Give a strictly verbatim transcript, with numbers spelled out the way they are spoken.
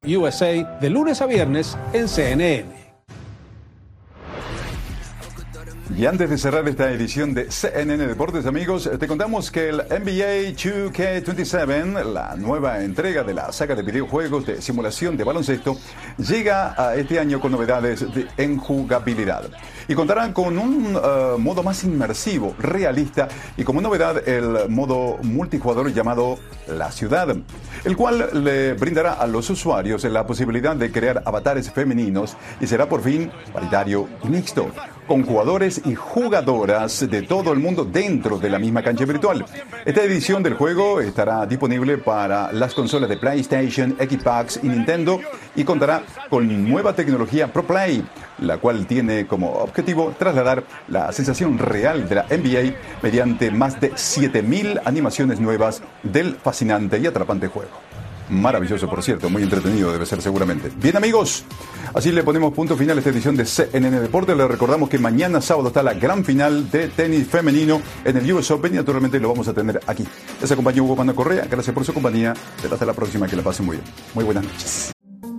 U S A de lunes a viernes en C N N. Y antes de cerrar esta edición de C N N Deportes, amigos, te contamos que el N B A dos K veintisiete, la nueva entrega de la saga de videojuegos de simulación de baloncesto, llega a este año con novedades de, en jugabilidad. Y contará con un uh, modo más inmersivo, realista, y como novedad el modo multijugador llamado La Ciudad, el cual le brindará a los usuarios la posibilidad de crear avatares femeninos y será por fin paritario y mixto, con jugadores y jugadoras de todo el mundo dentro de la misma cancha virtual. Esta edición del juego estará disponible para las consolas de PlayStation, Xbox y Nintendo y contará con nueva tecnología ProPlay, la cual tiene como objetivo trasladar la sensación real de la N B A mediante más de siete mil animaciones nuevas del fascinante y atrapante juego. Maravilloso, por cierto, muy entretenido debe ser seguramente. Bien, amigos, así le ponemos punto final a esta edición de C N N Deportes. Les recordamos que mañana sábado está la gran final de tenis femenino en el U S Open y naturalmente lo vamos a tener aquí. Les acompañó Hugo Pano Correa, gracias por su compañía. Hasta la próxima, que la pasen muy bien. Muy buenas noches.